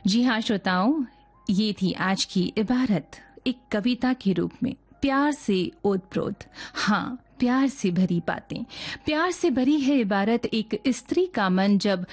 जी हाँ श्रोताओं, ये थी आज की इबारत एक कविता के रूप में। प्यार से ओतप्रोत, हाँ प्यार से भरी बातें, प्यार से भरी है इबारत एक स्त्री का मन जब